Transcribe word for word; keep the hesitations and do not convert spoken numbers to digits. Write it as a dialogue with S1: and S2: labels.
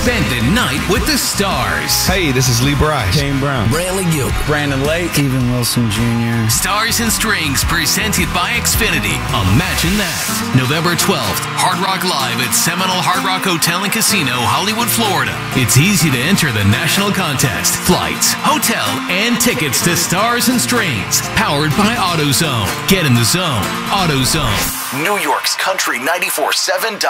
S1: Spend the night with the stars.
S2: Hey, this is Lee Bryce.
S3: Kane Brown.
S4: Brantley Gilbert.
S3: Brandon Lake.
S5: Steven Wilson Junior
S1: Stars and Strings presented by Xfinity. Imagine that. November twelfth, Hard Rock Live at Seminole Hard Rock Hotel and Casino, Hollywood, Florida. It's easy to enter the national contest. Flights, hotel, and tickets to Stars and Strings. Powered by AutoZone. Get in the zone. AutoZone.
S4: New York's Country ninety-four seven.